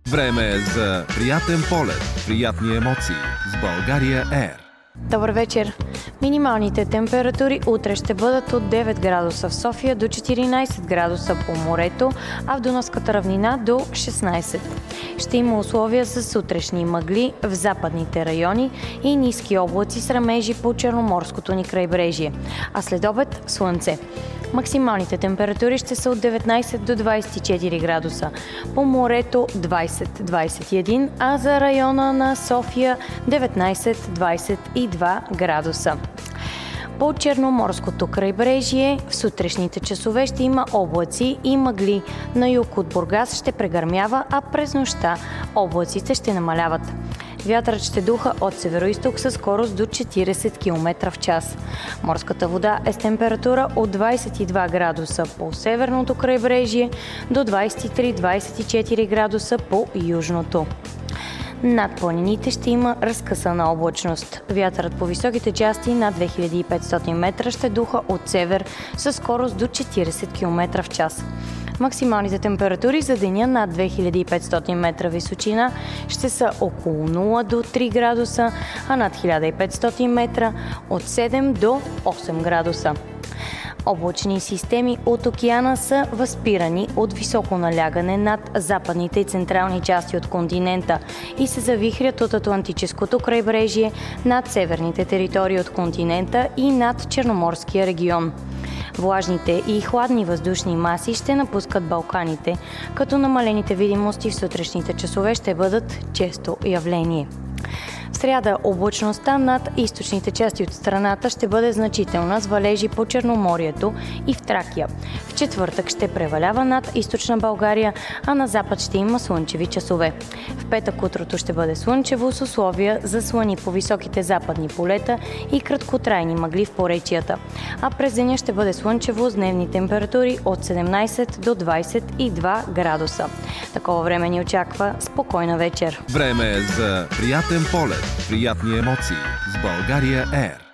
Време е за приятен полет, приятни емоции с България Air. Добър вечер! Минималните температури утре ще бъдат от 9 градуса в София до 14 градуса по морето, а в Дунавската равнина до 16. Ще има условия за сутрешни мъгли в западните райони и ниски облаци с рамежи по Черноморското ни крайбрежие, а след обед слънце. Максималните температури ще са от 19 до 24 градуса. По морето 20-21, а за района на София 19-22 градуса. По Черноморското крайбрежие в сутрешните часове ще има облаци и мъгли. На юг от Бургас ще прегърмява, а през нощта облаците ще намаляват. Вятърът ще духа от североизток със скорост до 40 км в час. Морската вода е с температура от 22 градуса по северното крайбрежие до 23-24 градуса по южното. Над планините ще има разкъсана облачност. Вятърът по високите части над 2500 метра ще духа от север със скорост до 40 км в час. Максималните температури за деня над 2500 метра височина ще са около 0 до 3 градуса, а над 1500 метра от 7 до 8 градуса. Облачни системи от океана са възпирани от високо налягане над западните и централни части от континента и се завихрят от Атлантическото крайбрежие над северните територии от континента и над Черноморския регион. Влажните и хладни въздушни маси ще напускат Балканите, като намалените видимости в сутрешните часове ще бъдат често явление. В сряда облачността над източните части от страната ще бъде значителна с валежи по Черноморието и в Тракия. В четвъртък ще превалява над източна България, а на запад ще има слънчеви часове. В петък утрото ще бъде слънчево с условия за слани по високите западни полета и краткотрайни мъгли в поречията. А през деня ще бъде слънчево с дневни температури от 17 до 22 градуса. Такова време ни очаква спокойна вечер. Време е за приятен полет, приятни емоции с България Air.